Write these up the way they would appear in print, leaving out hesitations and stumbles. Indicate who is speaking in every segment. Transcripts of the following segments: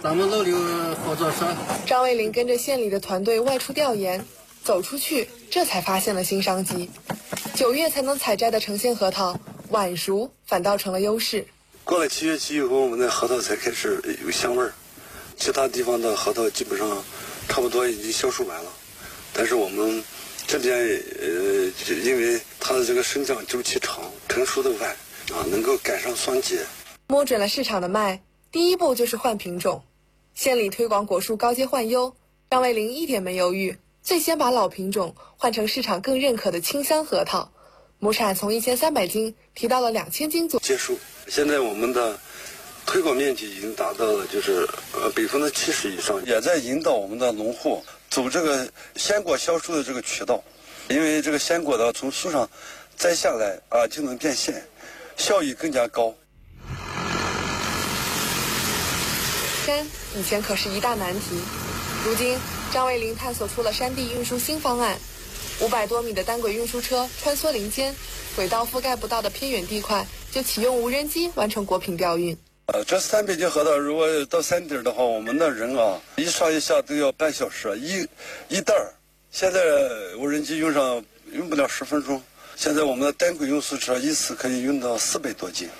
Speaker 1: 咱们楼里合作社。
Speaker 2: 张卫林跟着县里的团队外出调研，走出去，这才发现了新商机。9月才能采摘的成鲜核桃，晚熟反倒成了优势。
Speaker 3: 过了7月期以后，我们的核桃才开始有香味儿。其他地方的核桃基本上差不多已经销售完了，但是我们这边因为它的这个生长周期长，成熟的晚啊，能够赶上霜结。
Speaker 2: 摸准了市场的脉，第一步就是换品种。县里推广果树高阶换优，张卫林一点没犹豫，最先把老品种换成市场更认可的清香核桃，亩产从1300斤提到了2000斤左右。
Speaker 3: 结束，现在我们的推广面积已经达到了70%以上，也在引导我们的农户走这个鲜果销售的这个渠道，因为这个鲜果的从树上摘下来啊就能变现，效益更加高。
Speaker 2: 山以前可是一大难题，如今张卫林探索出了山地运输新方案，500多米的单轨运输车穿梭林间，轨道覆盖不到的偏远地块就启用无人机完成果品调运。
Speaker 3: 这300斤核桃如果到山顶的话，我们的人啊一上一下都要半小时，一袋儿。现在无人机用不了10分钟，现在我们的单轨运输车一次可以运到400多斤。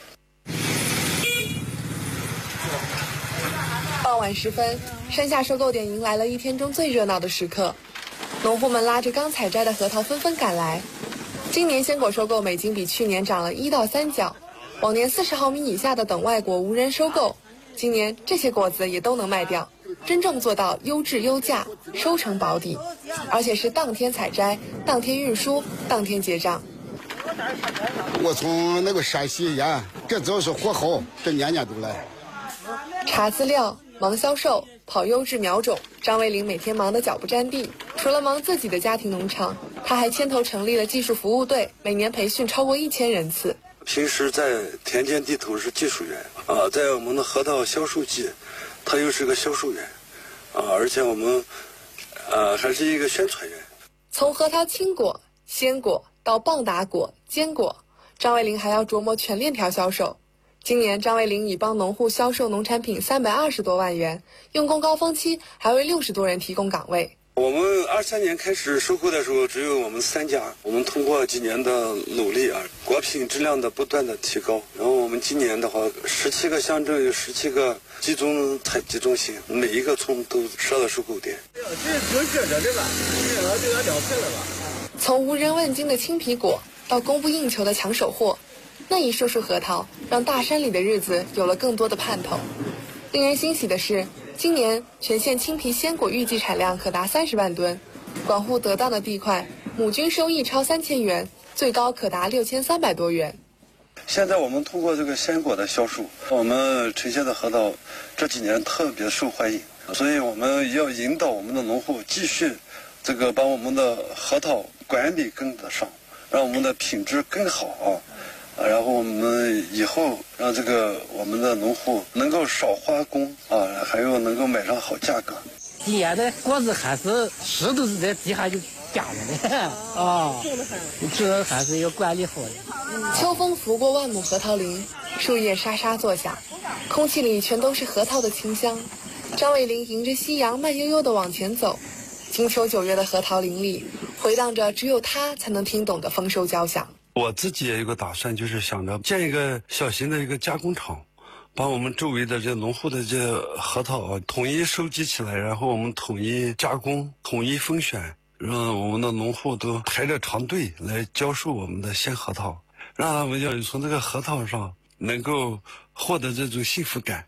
Speaker 2: 傍晚时分，山下收购点迎来了一天中最热闹的时刻，农户们拉着刚采摘的核桃纷纷赶来。今年鲜果收购每斤比去年涨了1到3角，往年40毫米以下的等外果无人收购，今年这些果子也都能卖掉，真正做到优质优价，收成保底，而且是当天采摘、当天运输、当天结账。
Speaker 4: 我从那个山西沿，这只要是货好，这年年都来。
Speaker 2: 查资料、忙销售、跑优质苗种，张卫林每天忙得脚不沾地。除了忙自己的家庭农场，他还牵头成立了技术服务队，每年培训超过1000人次。
Speaker 3: 平时在田间地头是技术员啊，在我们的核桃销售季，他又是个销售员啊，而且我们还是一个宣传员。
Speaker 2: 从核桃青果、鲜果到棒打果、坚果，张卫林还要琢磨全链条销售。今年张卫林已帮农户销售农产品320多万元，用工高峰期还为60多人提供岗位。
Speaker 3: 我们23年开始收购的时候，只有我们3家。我们通过几年的努力啊，果品质量的不断的提高。然后我们今年的话，17个乡镇有17个集中采集中心，每一个村都设了收购点。
Speaker 1: 这挺热着的吧？这个就要了解了吧？
Speaker 2: 从无人问津的青皮果到供不应求的抢手货，那一束束核桃让大山里的日子有了更多的盼头。令人欣喜的是，今年全县青皮鲜果预计产量可达30万吨，管户得当的地块，亩均收益超3000元，最高可达6300多元。
Speaker 3: 现在我们通过这个鲜果的销售，我们呈现的核桃这几年特别受欢迎，所以我们要引导我们的农户继续把我们的核桃管理跟得上，让我们的品质更好啊。然后我们以后让我们的农户能够少花工啊，还有能够买上好价格。
Speaker 5: 今年的果子还是石头是在地下就夹着的啊，这还是要管理好的。
Speaker 2: 秋风拂过万亩核桃林，树叶沙沙作响，空气里全都是核桃的清香。张卫林迎着夕阳慢悠悠地往前走，金秋9月的核桃林里回荡着只有他才能听懂的丰收交响。
Speaker 3: 我自己也有个打算，就是想着建一个小型的一个加工厂，把我们周围的这农户的这核桃啊统一收集起来，然后我们统一加工、统一分选，让我们的农户都排着长队来销售我们的鲜核桃，让他们要从这个核桃上能够获得这种幸福感。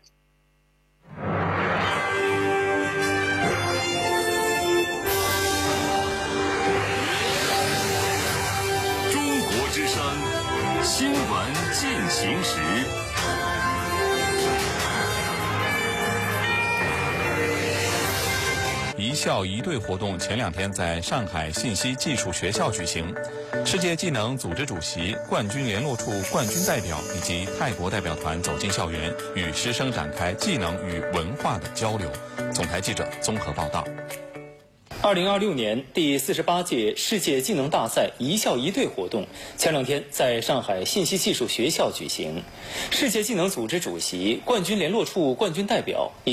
Speaker 6: 新闻进行时，一校一队活动前2天在上海信息技术学校举行，世界技能组织主席、冠军联络处冠军代表以及泰国代表团走进校园，与师生展开技能与文化的交流。总台记者综合报道。
Speaker 7: 2026年第48届世界技能大赛一校一队活动前2天在上海信息技术学校举行，世界技能组织主席、冠军联络处冠军代表